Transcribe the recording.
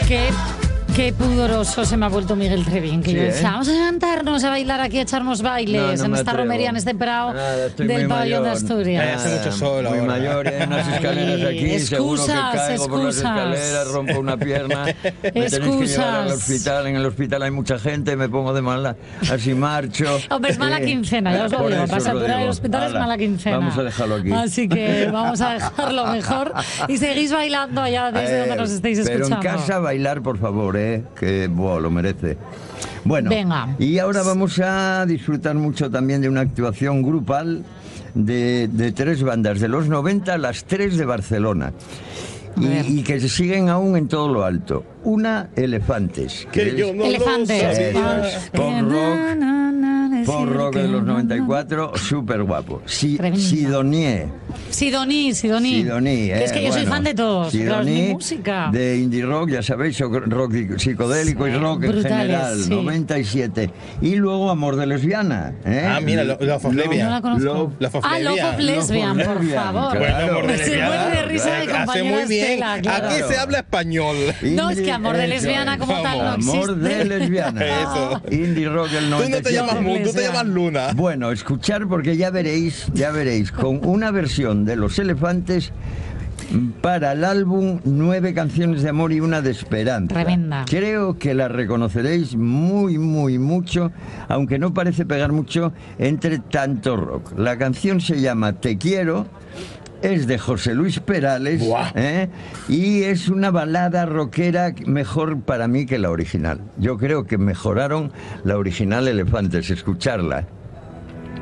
Qué pudoroso se me ha vuelto Miguel Trevín, que Sí, yo decía, vamos a levantarnos a bailar aquí, a echarnos bailes en esta romería, en este prado del pabellón de Asturias. Hace mucho sol muy ahora. mayor, hay unas escaleras aquí, seguro que caigo por las escaleras, rompo una pierna, me tenéis que llevar al hospital, en el hospital hay mucha gente, me pongo de mala, así marcho. Hombre, es mala quincena, ya os lo digo, pasar por el hospital es mala quincena. Vamos a dejarlo aquí. Así que vamos a dejarlo mejor y seguís bailando allá desde donde nos estéis escuchando. Pero en casa bailar, por favor, que lo merece. Bueno, venga. Y ahora vamos a disfrutar mucho también de una actuación grupal de 3 bandas de los 90, las 3 de Barcelona. Y que se siguen aún en todo lo alto. Una, Elefantes. Que yo no Elefantes. Pop rock de los 94, súper guapo. Sidonie. Sidonie. Que es que yo soy fan de todos. Claro, es mi música. De indie rock, ya sabéis, rock psicodélico y rock en general, sí. 97. Y luego Amor de Lesbiana. Mira, Love of Lesbian. No la conozco. Love of Love of Lesbian, por favor. Bueno, Amor de Se Lesbiana. muere de risa mi Hace compañera muy bien. Estela, claro. Aquí se habla español. No, es que Amor de Lesbiana como tal no existe. Amor de Lesbiana. Eso. Indie rock del 97. Tú no te llamas Moon, tú te llamas Luna. Bueno, escuchar porque ya veréis, con una versión de Los Elefantes para el álbum 9 canciones de amor y una de esperanza. Tremenda. Creo que la reconoceréis mucho, aunque no parece pegar mucho entre tanto rock. La canción se llama Te quiero. Es de José Luis Perales, y es una balada rockera mejor para mí que la original. Yo creo que mejoraron la original Elefantes, escucharla.